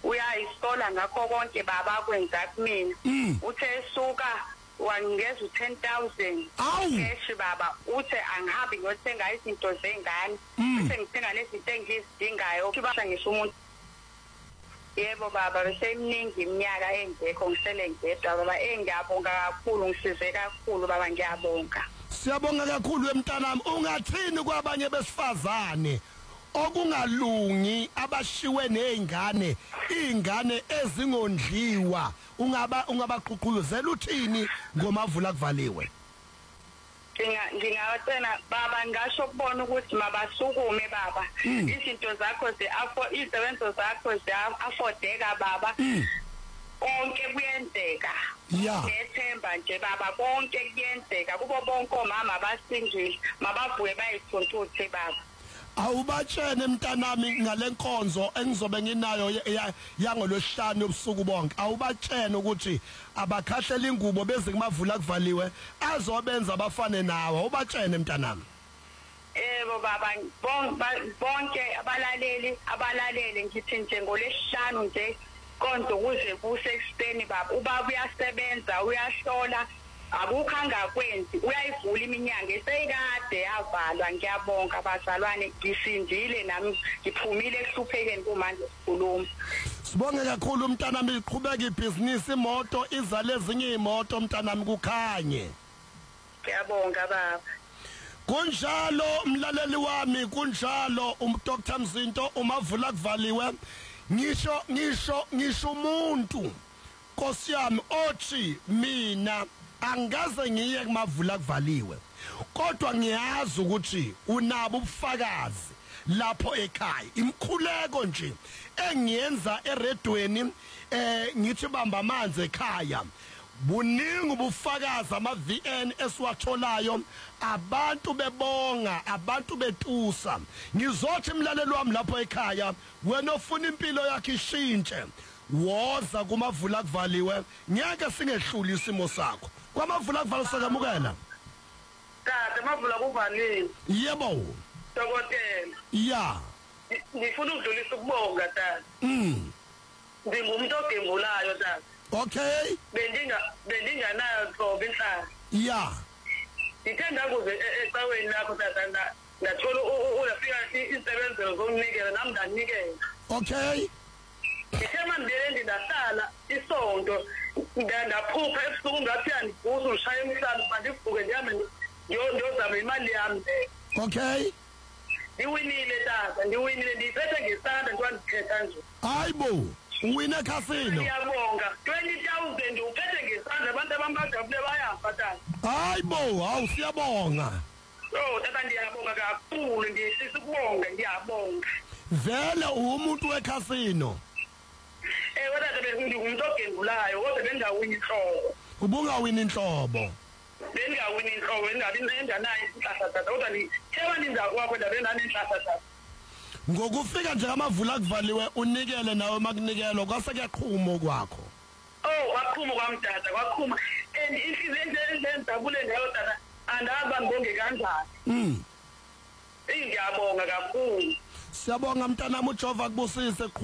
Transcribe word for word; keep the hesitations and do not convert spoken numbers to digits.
uyayisola ngakho konke baba kwenza kumina uthe suka wangeza ten thousand cash baba uthe angihambi ngiyothenga izinto zengane bese ngithenga lezinto engizidingayo kibasha ngisho umuntu yebo baba bese iminingi iminyaka engekho ngisele ngedwa baba engiyabonga kakhulu ngisize kakhulu baba ngiyabonga. Siyabonga kakhulu emntanami. Ungathini kwabanye besifazane okungalungi abashiwe nezingane izingane ezingondliwa ungaba ungabaqhuqhuzela uthini ngomavula kuvaliwe? Nginga ngingawatshena baba ngasho kubona ukuthi mabasukume baba izinto zakho ze afford izisebenzo zakho ze affordeka baba konke kuyenzeka ngethemba nje baba konke kuyenzeka kubo bonke omama basinjile mabavuye bayithuntuthe baba. Awubatshene mntanami ngalenkonzo engizobe nginayo yangolosihlanu ubusuku bonke awubatshene ukuthi abakhahlela ingubo beze kumavula kuvaliwe azobenza abafane nawe awubatshene mntanami. Yebo baba bonke abalaleli abalaleli ngithi nje ngolesihlanu nje konke ukuze kuse extend baba ubaba uyasebenza uyahlola abukhanga kwenzi uyayivula iminyanga eseyikade yavalwa ngiyabonga abazalwane ngisindile nami ngiphumile ehluphekeni kumanje sikhuluma. Sibonge kakhulu mntanami iqhubeka ibhizinisi imoto izale ezinye imoto mntanami kukhanye. Ngiyabonga baba. Kunjalo mlaleli wami kunjalo uMdr Mzinto umavula kuvaliwe ngisho ngisho ngisho umuntu Nkosi yami othi mina angaze ngiye kumavula kuvaliwe kodwa ngiyazi ukuthi unabo ubufakazi lapho ekhaya imkhuleko nje engiyenza eredweni eh ngithi bamba amanzi ekhaya buningi ubufakazi ama V N esiwatholayo abantu bebonga abantu betusa ngizothi imlaleli wami lapho ekhaya wena ofuna impilo yakhe ishintshe woza kumavula kuvaliwe ngeke singehluli isimo sakho kwamavula kuvaliwe sakamukela tata mavula kuvaliwe yebo dokotela ya ngifuna ukudlulisa ukubonga tata mm ngingumuntu ogembulayo tata. Okay bendinga bendinganayo thobe inhlala ya ngithanda kuze ecaweni lakho tata ngathola ulafika izisebenzo zokunikela nami ndanikela. Okay ngithema ndile ndindahlala isonto ndaphupha ebusuku ngathi andibhuza ushaya emhlanje mandivuke ndihambe ndiyozama imali yami. Okay ndiwinile tata ndiwinile ndiphethe ngesandla njengoba ndiphetha nje. Hayibo uwine casino. Ngiyabonga twenty thousand uphethe ngesandla abantu abambajabule bayafa tata. Hayibo hawu siyabonga. Oh tata ndiyabonga kakhulu ndisisa ukubonga ngiyabonga. Vele umuntu wecasino. Eh wena tata bengumuntu ogembulayo kodwa bengawini inhlobo. Ubungawini inhlobo. Bengawini inhlobo engabi nendanayo inhlahla tata kodwa ni thema ninza kwakho la benani inhlahla tata. Ngokufika nje amavula kuvaliwe unikele nawe makunikelwa kwase kuyaqhuma kwakho. Oh waqhuma kwamdada kwaqhuma and inhliziyo endenzabule ngayo tata andaza ngibonge kanjani. Mm. Ngiyabonga kakhulu. Siyabonga mntanami uJehova kubusise.